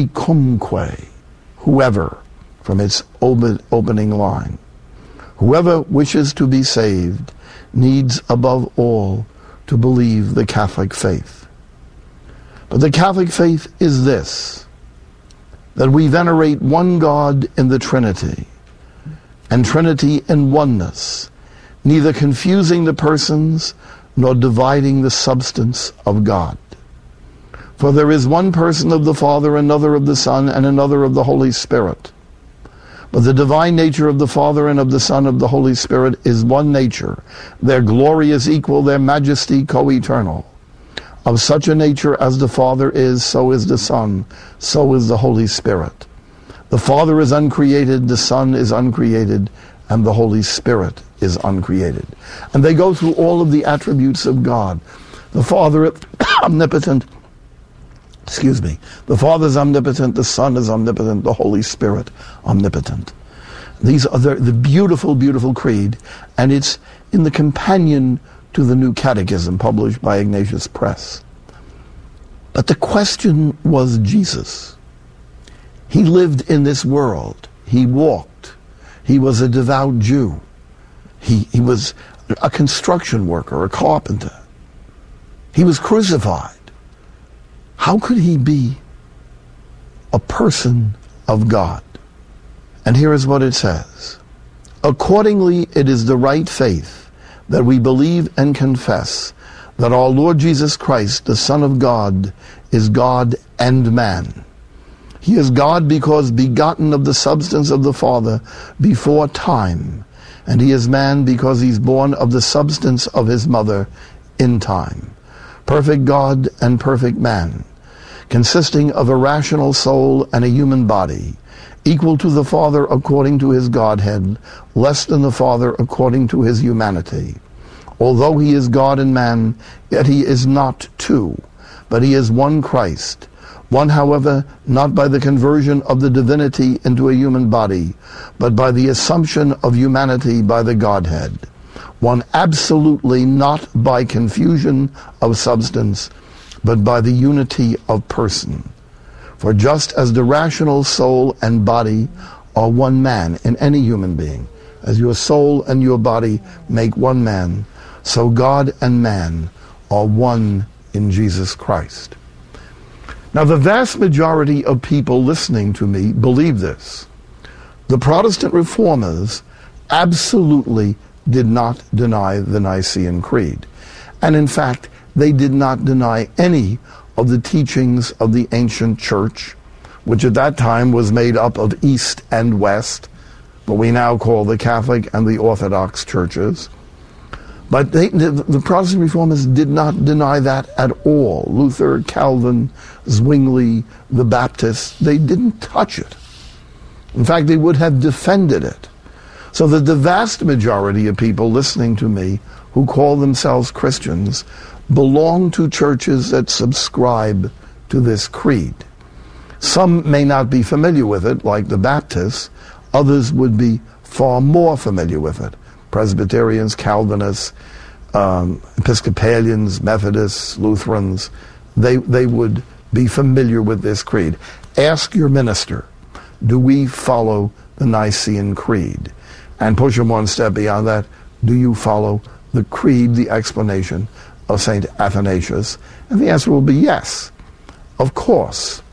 quicumque, whoever, from its opening line. Whoever wishes to be saved needs above all to believe the Catholic faith. But the Catholic faith is this, that we venerate one God in the Trinity, and Trinity in oneness, neither confusing the persons nor dividing the substance of God. For there is one person of the Father, another of the Son, and another of the Holy Spirit. But the divine nature of the Father and of the Son of the Holy Spirit is one nature. Their glory is equal, their majesty co-eternal. Of such a nature as the Father is, so is the Son, so is the Holy Spirit. The Father is uncreated, the Son is uncreated, and the Holy Spirit is uncreated. And they go through all of the attributes of God. The Father is omnipotent. The Father is omnipotent, the Son is omnipotent, the Holy Spirit omnipotent. These are the beautiful, beautiful creed, and it's in the companion to the New Catechism published by Ignatius Press. But the question was Jesus. He lived in this world. He walked. He was a devout Jew. He was a construction worker, a carpenter. He was crucified. How could he be a person of God? And here is what it says. Accordingly, it is the right faith that we believe and confess that our Lord Jesus Christ, the Son of God, is God and man. He is God because begotten of the substance of the Father before time, and he is man because he's born of the substance of his mother in time. Perfect God and perfect man, consisting of a rational soul and a human body, equal to the Father according to his Godhead, less than the Father according to his humanity. Although he is God and man, yet he is not two, but he is one Christ. One, however, not by the conversion of the divinity into a human body, but by the assumption of humanity by the Godhead. One absolutely not by confusion of substance, but by the unity of person. For just as the rational soul and body are one man in any human being, as your soul and your body make one man, so God and man are one in Jesus Christ. Now, the vast majority of people listening to me believe this. The Protestant reformers absolutely did not deny the Nicene Creed. And in fact, they did not deny any of the teachings of the ancient church, which at that time was made up of East and West, what we now call the Catholic and the Orthodox churches. But the Protestant reformers did not deny that at all. Luther, Calvin, Zwingli, the Baptists, they didn't touch it. In fact, they would have defended it. So that the vast majority of people listening to me who call themselves Christians belong to churches that subscribe to this creed. Some may not be familiar with it, like the Baptists. Others would be far more familiar with it. Presbyterians, Calvinists, Episcopalians, Methodists, Lutherans, they would be familiar with this creed. Ask your minister, do we follow the Nicene Creed? And push them one step beyond that, do you follow the creed, the explanation of St. Athanasius? And the answer will be yes, of course.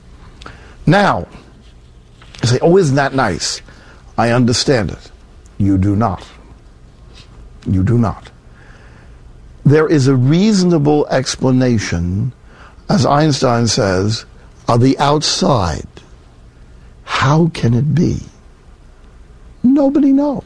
Now, you say, oh, isn't that nice? I understand it. You do not. You do not. There is a reasonable explanation, as Einstein says, of the outside. How can it be? Nobody knows.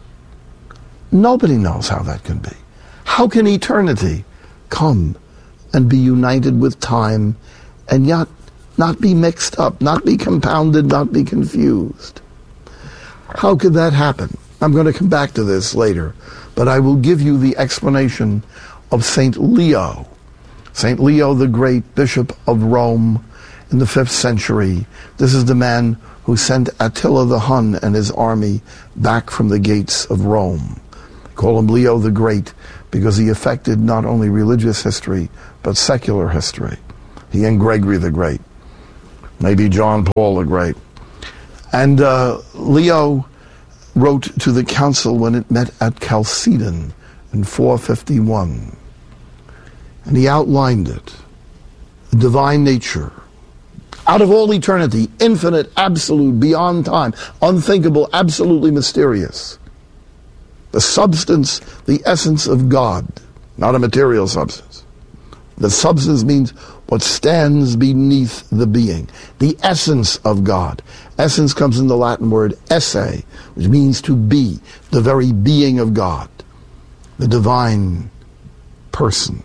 Nobody knows how that can be. How can eternity come and be united with time and yet not be mixed up, not be compounded, not be confused? How could that happen? I'm going to come back to this later, but I will give you the explanation of St. Leo. St. Leo, the great Bishop of Rome in the 5th century. This is the man who sent Attila the Hun and his army back from the gates of Rome. Call him Leo the Great because he affected not only religious history, but secular history. He and Gregory the Great. maybe John Paul the Great. And Leo wrote to the council when it met at Chalcedon in 451. And he outlined it. The divine nature, out of all eternity, infinite, absolute, beyond time, unthinkable, absolutely mysterious. The substance, the essence of God, not a material substance. The substance means what stands beneath the being. The essence of God. Essence comes from the Latin word esse, which means to be, the very being of God. The divine person.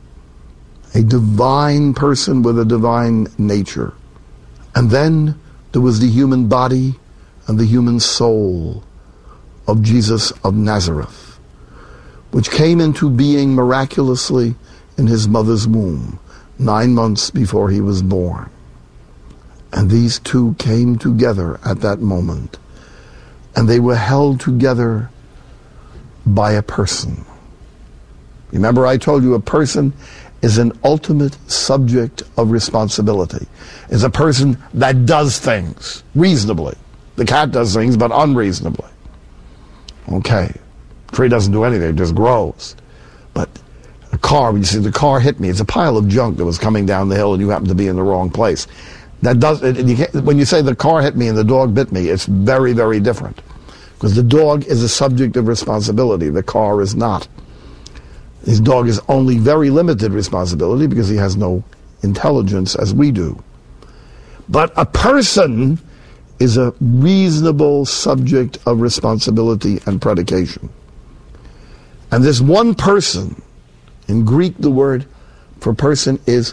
A divine person with a divine nature. And then there was the human body and the human soul of Jesus of Nazareth, which came into being miraculously in his mother's womb, 9 months before he was born. And these two came together at that moment, and they were held together by a person. Remember, I told you a person is an ultimate subject of responsibility. Is a person that does things reasonably. The cat does things, but unreasonably. Okay. Tree doesn't do anything, it just grows. But a car, when you see the car hit me, it's a pile of junk that was coming down the hill and you happen to be in the wrong place. That does, when you say the car hit me and the dog bit me, it's very, very different. Because the dog is a subject of responsibility. The car is not. His dog is only very limited responsibility because he has no intelligence as we do. But a person is a reasonable subject of responsibility and predication. And this one person, in Greek the word for person is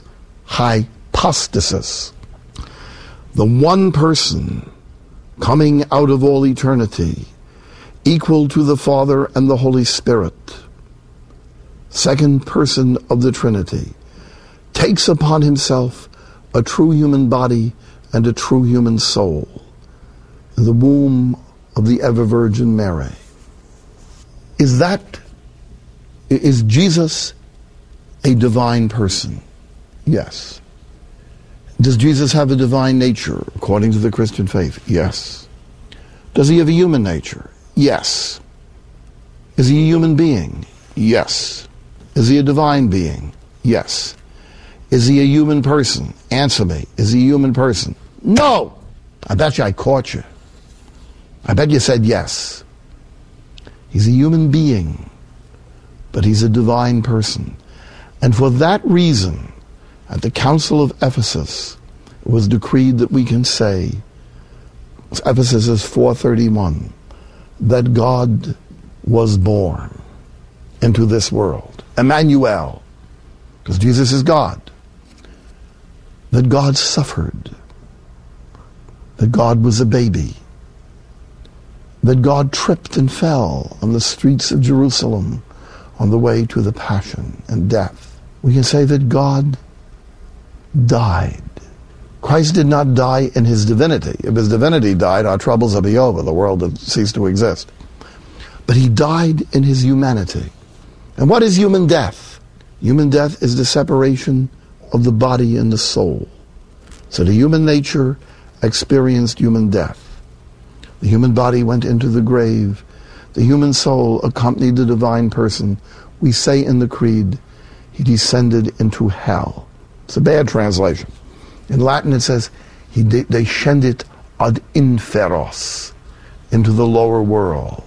hypostasis. The one person coming out of all eternity, equal to the Father and the Holy Spirit, second person of the Trinity, takes upon himself a true human body and a true human soul in the womb of the ever-Virgin Mary. Is Jesus a divine person? Yes. Does Jesus have a divine nature according to the Christian faith? Yes. Does he have a human nature? Yes. Is he a human being? Yes. Is he a divine being? Yes. Is he a human person? Answer me. Is he a human person? No! I bet you I caught you. I bet you said yes. He's a human being, but he's a divine person. And for that reason, at the Council of Ephesus, it was decreed that we can say, Ephesus is 431, that God was born into this world. Emmanuel, because Jesus is God. That God suffered. That God was a baby. That God tripped and fell on the streets of Jerusalem on the way to the passion and death. We can say that God died. Christ did not die in his divinity. If his divinity died, our troubles would be over. The world would cease to exist. But he died in his humanity. And what is human death? Human death is the separation of the body and the soul. So the human nature experienced human death. The human body went into the grave. The human soul accompanied the divine person. We say in the Creed, he descended into hell. It's a bad translation. In Latin it says, he descendit ad inferos, into the lower world.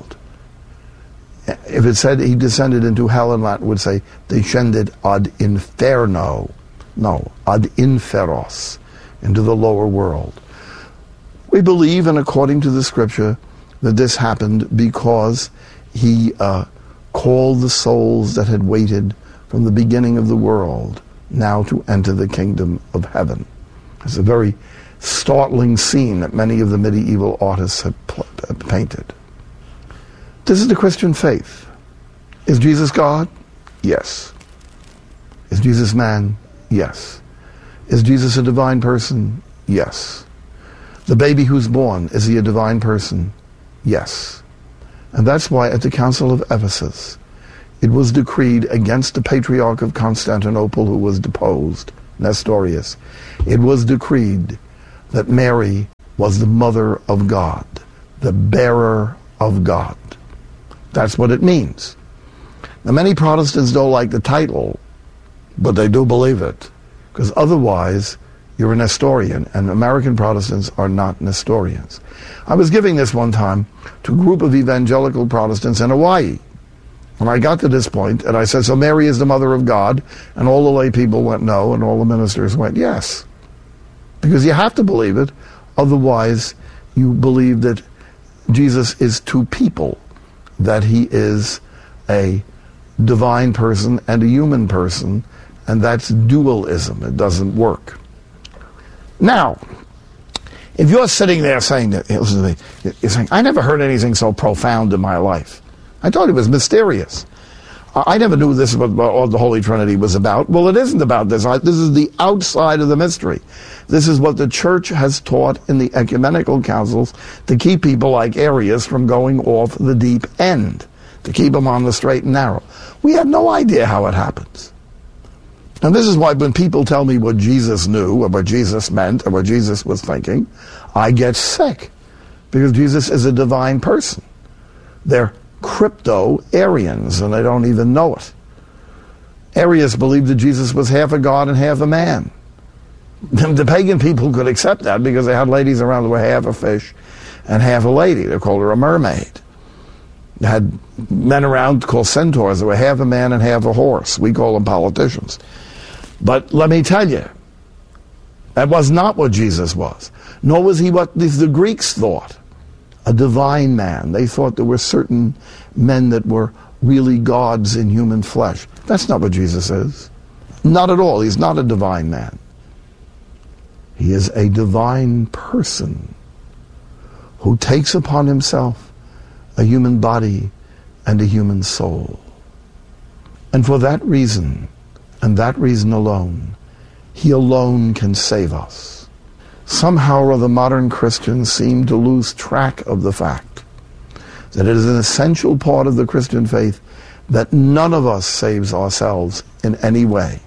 If it said he descended into hell in Latin, it would say descended ad inferno. No, ad inferos, into the lower world. We believe, and according to the scripture, that this happened because he called the souls that had waited from the beginning of the world now to enter the kingdom of heaven. It's a very startling scene that many of the medieval artists have painted. This is the Christian faith. Is Jesus God? Yes. Is Jesus man? Yes. Is Jesus a divine person? Yes. The baby who's born, is he a divine person? Yes. And that's why at the Council of Ephesus, it was decreed against the Patriarch of Constantinople who was deposed, Nestorius. It was decreed that Mary was the mother of God, the bearer of God. That's what it means. Now, many Protestants don't like the title, but they do believe it, because otherwise you're a Nestorian, and American Protestants are not Nestorians. I was giving this one time to a group of evangelical Protestants in Hawaii. And I got to this point, and I said, so Mary is the mother of God? And all the lay people went no, and all the ministers went yes. Because you have to believe it, otherwise you believe that Jesus is two people, that he is a divine person and a human person, and that's dualism. It doesn't work. Now, if you're sitting there saying that, listen to me, you're saying, I never heard anything so profound in my life. I thought it was mysterious. I never knew this was what the Holy Trinity was about. Well, it isn't about this. This is the outside of the mystery. This is what the Church has taught in the ecumenical councils to keep people like Arius from going off the deep end, to keep them on the straight and narrow. We have no idea how it happens. And this is why when people tell me what Jesus knew, or what Jesus meant, or what Jesus was thinking, I get sick. Because Jesus is a divine person. They're crypto-Arians, and they don't even know it. Arius believed that Jesus was half a god and half a man. The pagan people could accept that because they had ladies around that were half a fish and half a lady. They called her a mermaid. They had men around called centaurs that were half a man and half a horse. We call them politicians. But let me tell you, that was not what Jesus was. Nor was he what the Greeks thought, a divine man. They thought there were certain men that were really gods in human flesh. That's not what Jesus is. Not at all. He's not a divine man. He is a divine person who takes upon himself a human body and a human soul. And for that reason, and that reason alone, he alone can save us. Somehow or other, modern Christians seem to lose track of the fact that it is an essential part of the Christian faith that none of us saves ourselves in any way.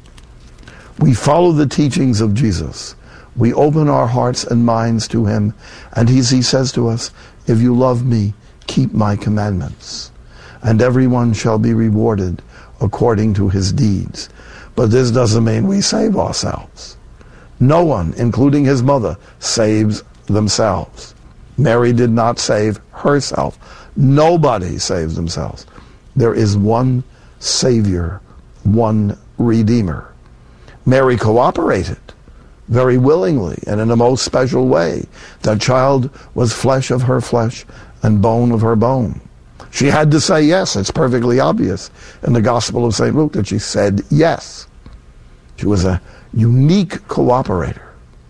We follow the teachings of Jesus. We open our hearts and minds to him, and he says to us, if you love me, keep my commandments, and everyone shall be rewarded according to his deeds. But this doesn't mean we save ourselves. No one, including his mother, saves themselves. Mary did not save herself. Nobody saves themselves. There is one Savior, one Redeemer. Mary cooperated very willingly and in a most special way. That child was flesh of her flesh and bone of her bone. She had to say yes. It's perfectly obvious in the Gospel of St. Luke that she said yes. She was a unique cooperator.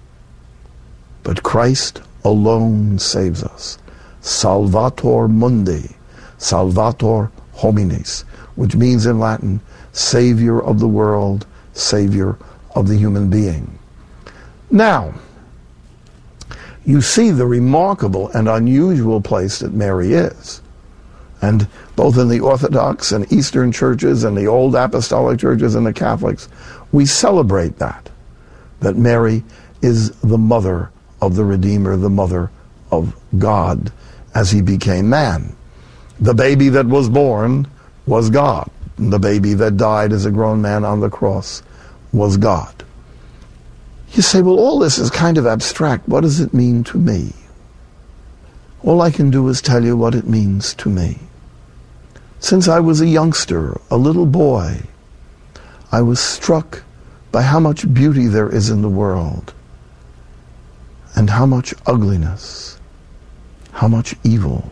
But Christ alone saves us. Salvator mundi, salvator homines, which means in Latin, Savior of the world, Savior of the human being. Now, you see the remarkable and unusual place that Mary is. And both in the Orthodox and Eastern churches and the old apostolic churches and the Catholics, we celebrate that Mary is the mother of the Redeemer, the mother of God as he became man. The baby that was born was God. And the baby that died as a grown man on the cross was God. You say, well, all this is kind of abstract. What does it mean to me? All I can do is tell you what it means to me. Since I was a youngster, a little boy, I was struck by how much beauty there is in the world, and how much ugliness, how much evil,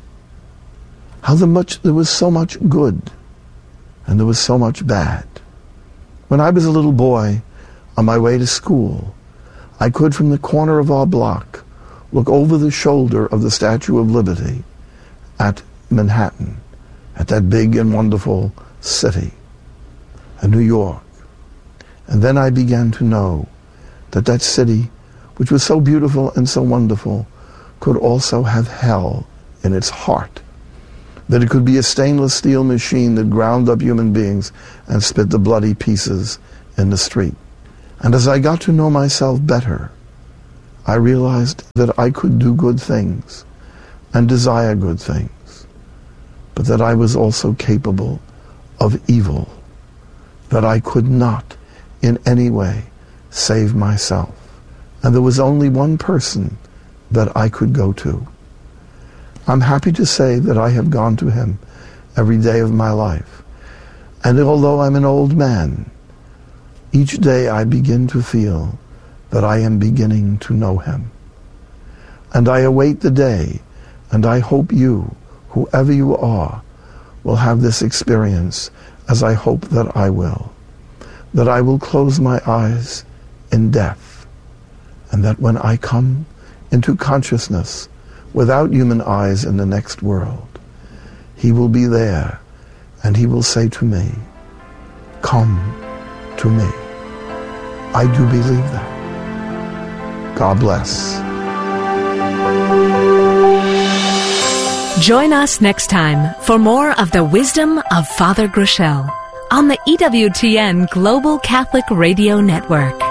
there was so much good, and there was so much bad. When I was a little boy, on my way to school, I could, from the corner of our block, look over the shoulder of the Statue of Liberty at Manhattan, at that big and wonderful city, at New York. And then I began to know that that city, which was so beautiful and so wonderful, could also have hell in its heart. That it could be a stainless steel machine that ground up human beings and spit the bloody pieces in the street. And as I got to know myself better, I realized that I could do good things and desire good things, but that I was also capable of evil, that I could not in any way save myself. And there was only one person that I could go to. I'm happy to say that I have gone to him every day of my life. And although I'm an old man, each day I begin to feel that I am beginning to know him. And I await the day, and I hope you, whoever you are, will have this experience as I hope that I will close my eyes in death, and that when I come into consciousness without human eyes in the next world, he will be there, and he will say to me, "Come to me." I do believe that. God bless. Join us next time for more of the wisdom of Father Groeschel on the EWTN Global Catholic Radio Network.